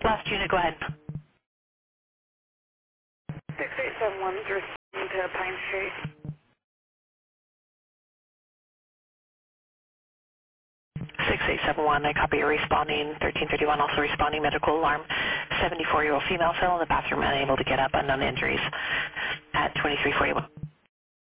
Last unit, go ahead. 6871 is responding to Pine Street. 6871, I copy you responding. 1331, also responding. Medical alarm. 74-year-old female fell in the bathroom, unable to get up, unknown injuries at 2341.